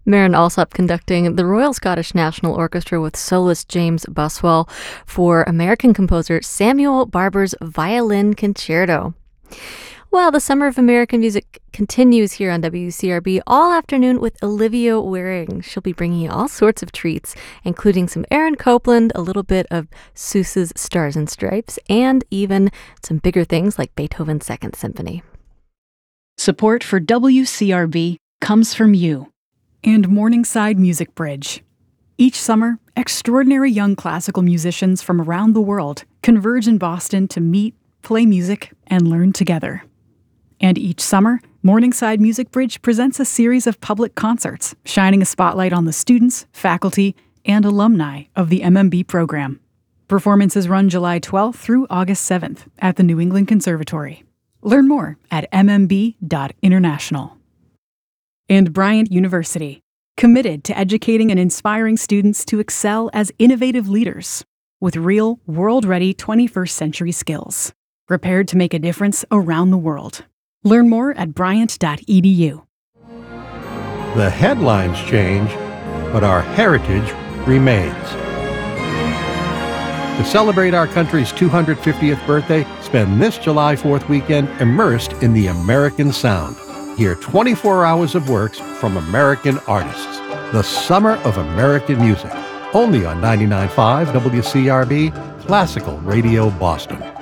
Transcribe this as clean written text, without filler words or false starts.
Marin Alsop conducting the Royal Scottish National Orchestra with soloist James Buswell for American composer Samuel Barber's Violin Concerto. Well, the Summer of American Music continues here on WCRB all afternoon with Olivia Waring. She'll be bringing you all sorts of treats, including some Aaron Copland, a little bit of Seuss's Stars and Stripes, and even some bigger things like Beethoven's Second Symphony. Support for WCRB comes from you and Morningside Music Bridge. Each summer, extraordinary young classical musicians from around the world converge in Boston to meet, play music, and learn together. And each summer, Morningside Music Bridge presents a series of public concerts, shining a spotlight on the students, faculty, and alumni of the MMB program. Performances run July 12th through August 7th at the New England Conservatory. Learn more at mmb.international. And Bryant University, committed to educating and inspiring students to excel as innovative leaders with real, world-ready 21st century skills, prepared to make a difference around the world. Learn more at bryant.edu. The headlines change, but our heritage remains. To celebrate our country's 250th birthday, spend this July 4th weekend immersed in the American sound. Hear 24 hours of works from American artists. The Summer of American Music, only on 99.5 WCRB, Classical Radio Boston.